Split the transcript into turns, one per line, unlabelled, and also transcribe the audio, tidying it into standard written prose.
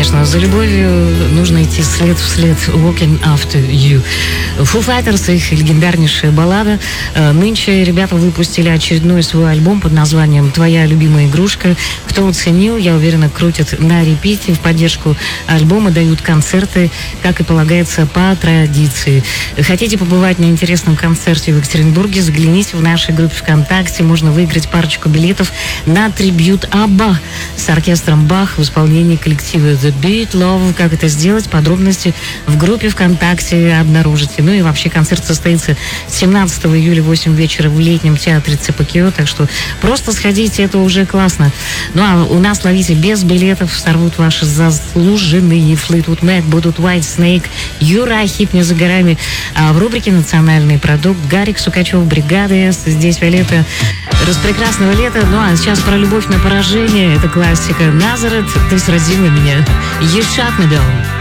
конечно, за любовью нужно идти след в след. Walking After You. Foo Fighters, их легендарнейшая баллада. Нынче ребята выпустили очередной свой альбом под названием «Твоя любимая игрушка». Кто оценил, я уверена, крутят на репите. В поддержку альбома дают концерты, как и полагается, по традиции. Хотите побывать на интересном концерте в Екатеринбурге? Загляните в нашей группе ВКонтакте. Можно выиграть парочку билетов на трибьют Абба с оркестром Бах в исполнении коллектива The Beat Love. Как это сделать? Подробности в группе ВКонтакте обнаружите. Ну и вообще концерт состоится 17 июля в 8 вечера в летнем театре ЦПКИО. Так что просто сходите, это уже классно. Ну а у нас, ловите, без билетов сорвут ваши заслуженные Fleetwood Mac, будут White Snake, Юра Ахип не за горами. А в рубрике «Национальный продукт» Гарик Сукачев, Бригада С. Здесь Виолетта. Распрекрасного лета. Ну а сейчас про любовь на поражение. Это классика. Назарет, ты сразила меня. You shut me down.